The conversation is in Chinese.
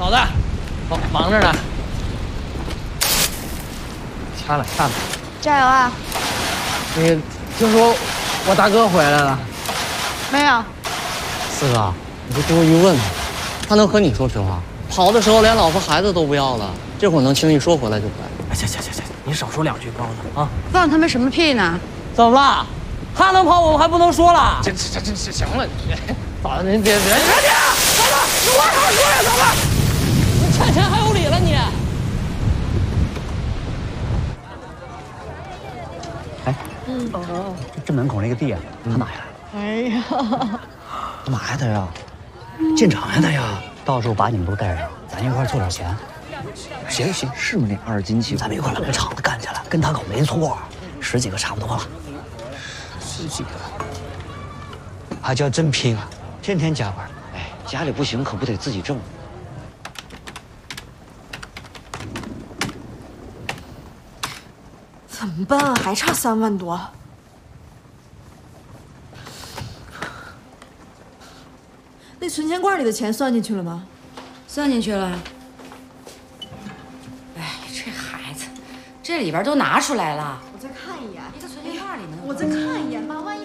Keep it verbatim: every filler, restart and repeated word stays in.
好的，忙忙着呢。掐了掐了， 加油啊！ 你听说我大哥回来了？ 没有。 四哥，你就多余问他，他能和你说实话？跑的时候连老婆孩子都不要了，这会儿能轻易说回来就回来。 哎，行行行行，你少说两句高子啊！ 放他们什么屁呢？ 怎么了？他能跑，我们还不能说了？这这这这行了，你嫂子您别别别别，走吧，你我好说呀，走吧。你欠钱还有理了你？ 哎，嗯，这门口那个地啊，他买了。 哎呀， 干嘛呀他呀？进厂呀他呀！到时候把你们都带上，咱一块做点钱。 行行，是吗？那二斤七， 咱们一块把这厂子干起来，跟他可没错。十几个差不多了。 十几个，还叫真拼啊！天天加班。 哎，家里不行，可不得自己挣。 怎么办啊？还差三万多。那存钱罐里的钱算进去了吗？ 算进去了。哎，这孩子，这里边都拿出来了。 我再看一眼。 一个存钱罐里能。 我再看一眼，妈，万一。